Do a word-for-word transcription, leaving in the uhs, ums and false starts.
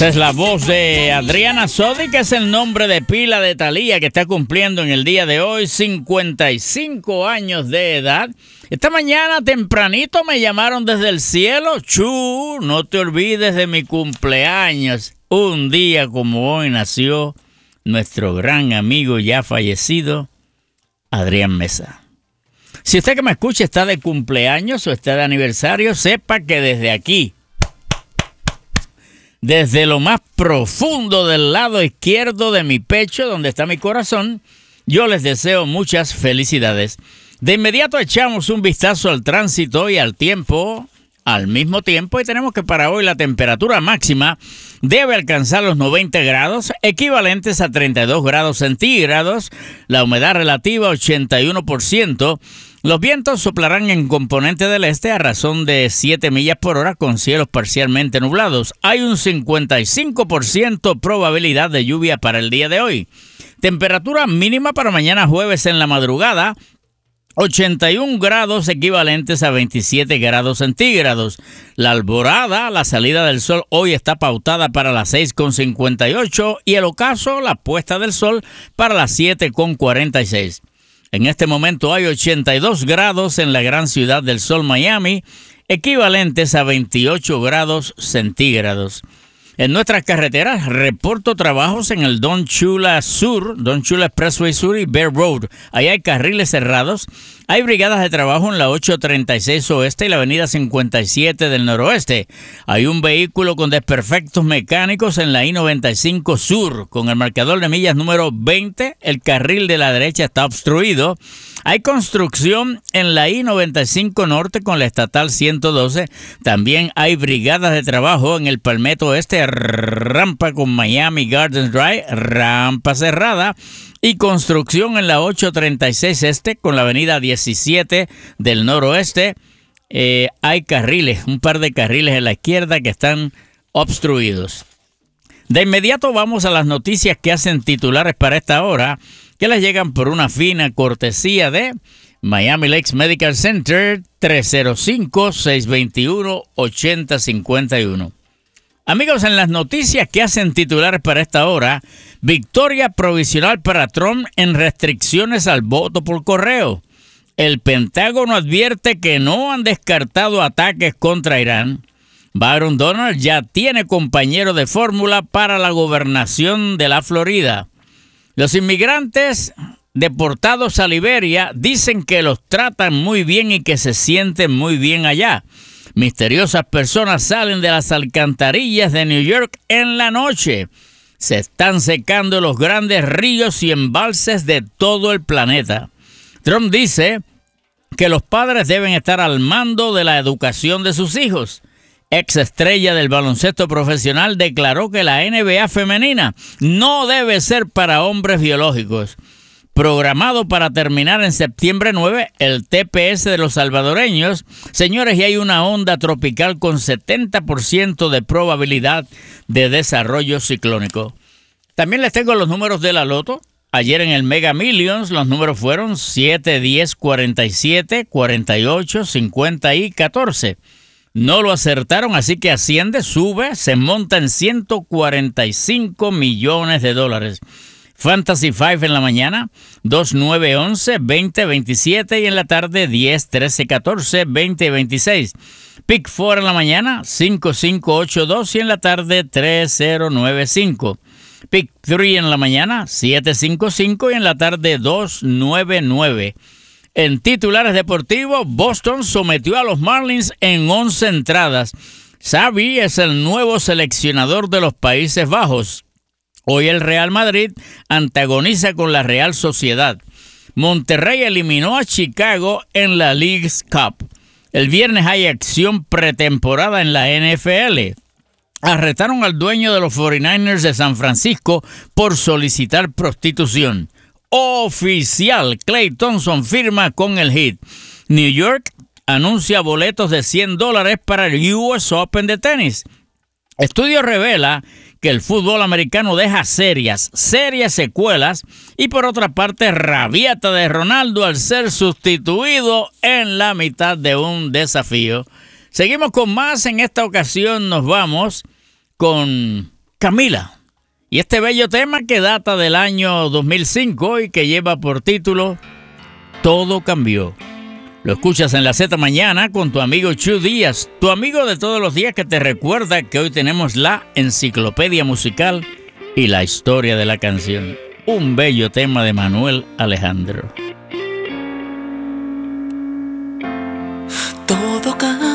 Esa es la voz de Adriana Sodi, que es el nombre de pila de Thalía, que está cumpliendo en el día de hoy cincuenta y cinco años de edad. Esta mañana tempranito me llamaron desde el cielo. Chu, no te olvides de mi cumpleaños. Un día como hoy nació nuestro gran amigo ya fallecido, Adrián Mesa. Si usted que me escucha está de cumpleaños o está de aniversario, sepa que desde aquí, desde lo más profundo del lado izquierdo de mi pecho, donde está mi corazón, yo les deseo muchas felicidades. De inmediato echamos un vistazo al tránsito y al tiempo al mismo tiempo, y tenemos que para hoy la temperatura máxima debe alcanzar los noventa grados, equivalentes a treinta y dos grados centígrados, la humedad relativa ochenta y uno por ciento. Los vientos soplarán en componente del este a razón de siete millas por hora con cielos parcialmente nublados. Hay un cincuenta y cinco por ciento probabilidad de lluvia para el día de hoy. Temperatura mínima para mañana jueves en la madrugada, ochenta y un grados equivalentes a veintisiete grados centígrados. La alborada, la salida del sol hoy está pautada para las seis con cincuenta y ocho y el ocaso, la puesta del sol, para las siete con cuarenta y seis. En este momento hay ochenta y dos grados en la gran ciudad del sol, Miami, equivalentes a veintiocho grados centígrados. En nuestras carreteras, reporto trabajos en el Don Chula Sur, Don Chula Expressway Sur y Bear Road. Ahí hay carriles cerrados. Hay brigadas de trabajo en la ocho treinta y seis Oeste y la avenida cincuenta y siete del Noroeste. Hay un vehículo con desperfectos mecánicos en la I noventa y cinco Sur. Con el marcador de millas número veinte, el carril de la derecha está obstruido. Hay construcción en la I noventa y cinco Norte con la estatal ciento doce. También hay brigadas de trabajo en el Palmetto Oeste, rampa con Miami Gardens Drive, rampa cerrada. Y construcción en la ocho treinta y seis Este con la avenida diecisiete del Noroeste. Eh, hay carriles, un par de carriles en la izquierda que están obstruidos. De inmediato vamos a las noticias que hacen titulares para esta hora, que les llegan por una fina cortesía de Miami Lakes Medical Center, tres cero cinco, seis dos uno, ocho cero cinco uno. Amigos, en las noticias que hacen titulares para esta hora, victoria provisional para Trump en restricciones al voto por correo. El Pentágono advierte que no han descartado ataques contra Irán. Byron Donald ya tiene compañero de fórmula para la gobernación de la Florida. Los inmigrantes deportados a Liberia dicen que los tratan muy bien y que se sienten muy bien allá. Misteriosas personas salen de las alcantarillas de New York en la noche. Se están secando los grandes ríos y embalses de todo el planeta. Trump dice que los padres deben estar al mando de la educación de sus hijos. Ex estrella del baloncesto profesional declaró que la N B A femenina no debe ser para hombres biológicos. Programado para terminar en septiembre nueve, el T P S de los salvadoreños. Señores, y hay una onda tropical con setenta por ciento de probabilidad de desarrollo ciclónico. También les tengo los números de la loto. Ayer en el Mega Millions los números fueron siete, diez, cuarenta y siete, cuarenta y ocho, cincuenta y catorce. No lo acertaron, así que asciende, sube, se monta en ciento cuarenta y cinco millones de dólares. Fantasy cinco en la mañana, dos, nueve, once, veinte, veintisiete y en la tarde diez, trece, catorce, veinte y veintiséis. Pick cuatro en la mañana, cinco, cinco, ocho, dos y en la tarde tres, cero, nueve, cinco. Pick tres en la mañana, siete, cinco, cinco y en la tarde dos, nueve, nueve. En titulares deportivos, Boston sometió a los Marlins en once entradas. Xavi es el nuevo seleccionador de los Países Bajos. Hoy el Real Madrid antagoniza con la Real Sociedad. Monterrey eliminó a Chicago en la Leagues Cup. El viernes hay acción pretemporada en la N F L. Arrestaron al dueño de los cuarenta y nueve ers de San Francisco por solicitar prostitución. Oficial, Klay Thompson firma con el Heat. New York anuncia boletos de cien dólares para el U S Open de tenis. Estudio revela que el fútbol americano deja serias, serias secuelas y por otra parte rabieta de Ronaldo al ser sustituido en la mitad de un desafío. Seguimos con más, en esta ocasión nos vamos con Camila. Y este bello tema que data del año dos mil cinco y que lleva por título Todo cambió. Lo escuchas en la Z Mañana con tu amigo Chu Díaz, tu amigo de todos los días que te recuerda que hoy tenemos la enciclopedia musical y la historia de la canción. Un bello tema de Manuel Alejandro. Todo cambió.